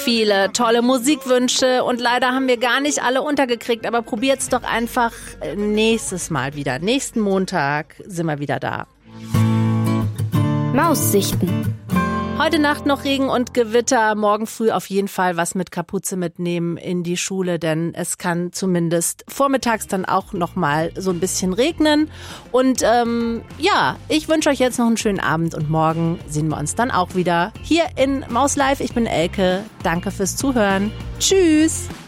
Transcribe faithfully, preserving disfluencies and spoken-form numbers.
viele tolle Musikwünsche und leider haben wir gar nicht alle untergekriegt, aber probiert's doch einfach nächstes Mal wieder. Nächsten Montag sind wir wieder da. Maussichten. Heute Nacht noch Regen und Gewitter, morgen früh auf jeden Fall was mit Kapuze mitnehmen in die Schule, denn es kann zumindest vormittags dann auch nochmal so ein bisschen regnen. Und ähm, ja, ich wünsche euch jetzt noch einen schönen Abend und morgen sehen wir uns dann auch wieder hier in Maus Live. Ich bin Elke, danke fürs Zuhören. Tschüss!